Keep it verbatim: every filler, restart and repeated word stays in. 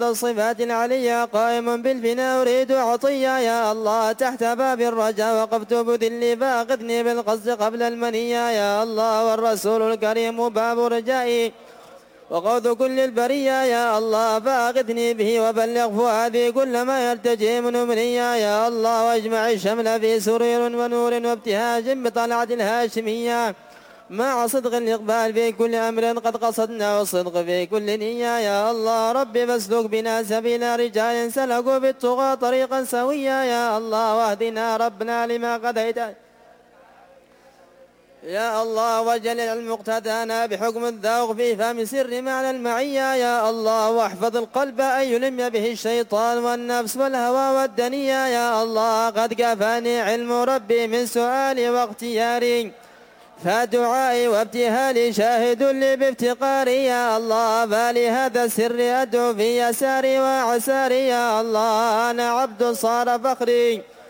الصفات العليا قائم بالبناء أريد عطية يا الله تحت باب الرجاء وقفت بذلي فأخذني بالقصد قبل المنية يا الله والرسول الكريم باب رجائي وقوذ كل البرية يا الله فأخذني به وبلغ فؤادي كل ما يرتجي من أمنية يا الله واجمع الشمل في سرير ونور وابتهاج بطلعة الهاشمية مع صدق الإقبال في كل أمر قد قصدنا والصدق في كل نية يا الله ربي فاسلك بنا سبيل رجال سلكوا بالطغى طريقا سويا يا الله واهدنا ربنا لما قضيت يا الله وجل المقتدانا بحكم الذوق في فهم سر معنى المعية يا الله واحفظ القلب أن يلم به الشيطان والنفس والهوى والدنيا يا الله قد كفاني علم ربي من سؤالي واختياري فدعائي وابتهالي شاهد لي بافتقاري يا الله فلهذا السر أدعو في يساري وعساري يا الله أنا عبد صار فخري